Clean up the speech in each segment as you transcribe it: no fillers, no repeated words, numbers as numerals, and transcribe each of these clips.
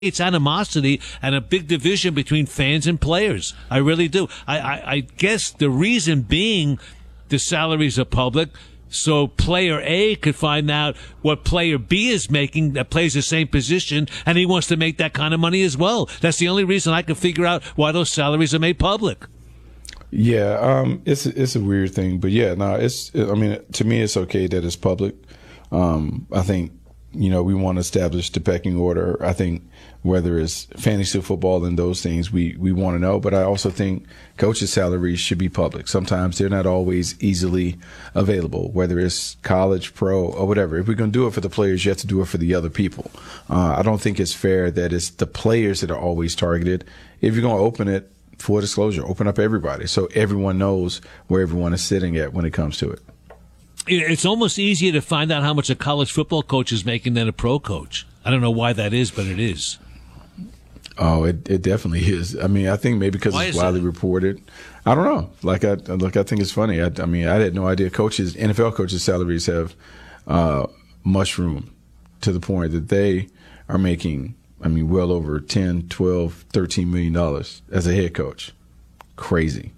It's animosity and a big division between fans and players. I really do. I guess the reason being the salaries are public, so player A could find out what player B is making that plays the same position, and he wants to make that kind of money as well. That's the only reason I can figure out why those salaries are made public. Yeah, it's a weird thing, but yeah, no, I mean, to me, it's okay that it's public. I think, we want to establish the pecking order. I think whether it's fantasy football and those things, we want to know. But I also think coaches' salaries should be public. Sometimes they're not always easily available, whether it's college, pro, or whatever. If we're going to do it for the players, you have to do it for the other people. I don't think it's fair that it's the players that are always targeted. If you're going to open it, full disclosure, open up everybody so everyone knows where everyone is sitting at when it comes to it. It's almost easier to find out how much a college football coach is making than a pro coach. I don't know why that is, but it is. Oh, it definitely is. I mean, I think maybe because it's widely reported. I don't know. I think it's funny. I had no idea NFL coaches' salaries have mushroomed to the point that they are making, well over 10, 12, $13 million as a head coach. Crazy.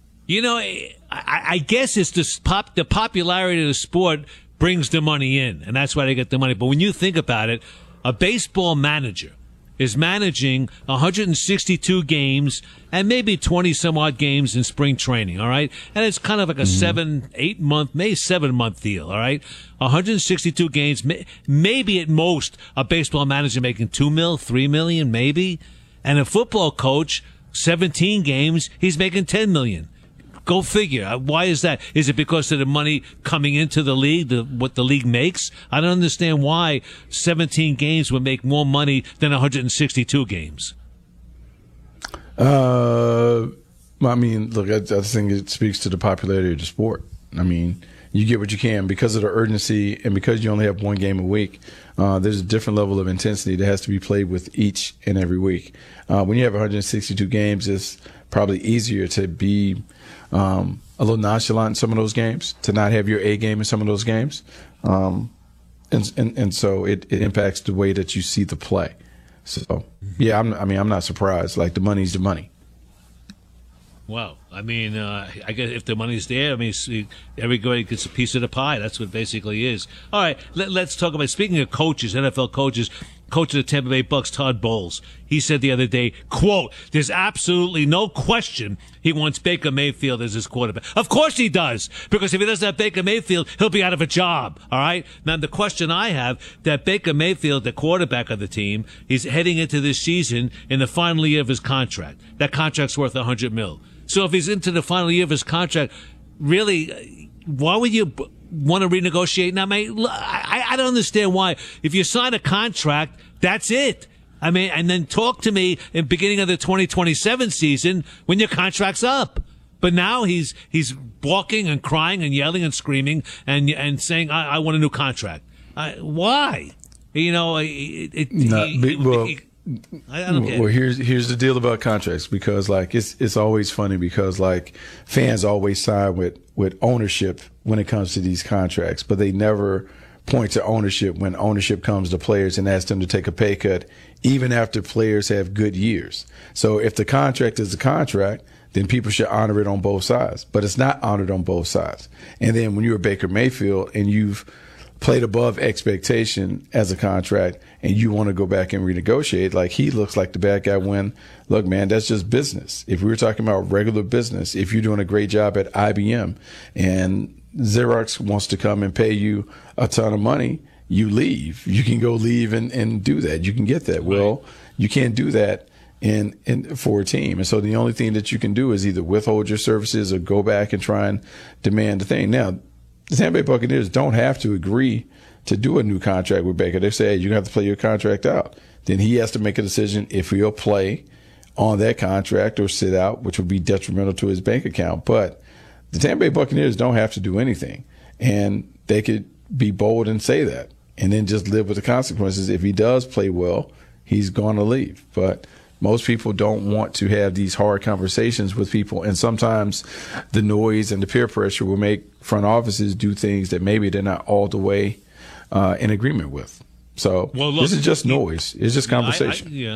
I guess it's the popularity of the sport brings the money in, and that's why they get the money. But when you think about it, a baseball manager is managing 162 games and maybe 20 some odd games in spring training, all right? And it's kind of like a 7 month deal, all right? 162 games, maybe at most a baseball manager making $2 million, $3 million, maybe. And a football coach, 17 games, he's making $10 million. Go figure. Why is that? Is it because of the money coming into the league, what the league makes? I don't understand why 17 games would make more money than 162 games. Look, I think it speaks to the popularity of the sport. You get what you can because of the urgency and because you only have one game a week. There's a different level of intensity that has to be played with each and every week. When you have 162 games, it's probably easier to be a little nonchalant in some of those games, to not have your A game in some of those games. And so it impacts the way that you see the play. So, yeah, I'm not surprised. Like, the money's the money. Well, I guess if the money's there, everybody gets a piece of the pie. That's what it basically is. All right, let's talk about, speaking of coaches, NFL coaches, coach of the Tampa Bay Bucks, Todd Bowles. He said the other day, quote, "There's absolutely no question he wants Baker Mayfield as his quarterback." Of course he does, because if he doesn't have Baker Mayfield, he'll be out of a job, all right? Now, the question I have, that Baker Mayfield, the quarterback of the team, he's heading into this season in the final year of his contract. That contract's worth $100 million. So if he's into the final year of his contract, really, why would you want to renegotiate now? I don't understand why. If you sign a contract, that's it. And then talk to me in the beginning of the 2027 season when your contract's up. But now he's balking and crying and yelling and screaming and saying, I want a new contract. Why? I don't get it. Well, here's the deal about contracts, because it's always funny because fans always side with ownership when it comes to these contracts, but they never point to ownership when ownership comes to players and asks them to take a pay cut, even after players have good years. So if the contract is a contract, then people should honor it on both sides, but it's not honored on both sides. And then when you're Baker Mayfield and you've played above expectation as a contract and you want to go back and renegotiate, he looks like the bad guy when, look, man, that's just business. If we were talking about regular business, if you're doing a great job at IBM and Xerox wants to come and pay you a ton of money, you leave. You can go leave and do that. You can get that. Right. Well, you can't do that for a team. And so the only thing that you can do is either withhold your services or go back and try and demand the thing. Now, the Tampa Bay Buccaneers don't have to agree to do a new contract with Baker. They say, hey, you have to play your contract out. Then he has to make a decision if he'll play on that contract or sit out, which would be detrimental to his bank account. But the Tampa Bay Buccaneers don't have to do anything. And they could be bold and say that and then just live with the consequences. If he does play well, he's going to leave. But most people don't want to have these hard conversations with people, and sometimes the noise and the peer pressure will make front offices do things that maybe they're not all the way in agreement with. So Well, look, this is just noise. It's just conversation. Yeah.